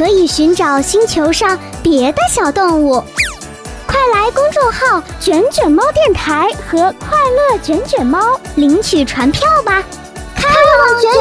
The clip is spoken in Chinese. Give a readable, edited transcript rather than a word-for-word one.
可以寻找星球上别的小动物。快来公众号卷卷猫电台和快乐卷卷猫领取传票吧！开往卷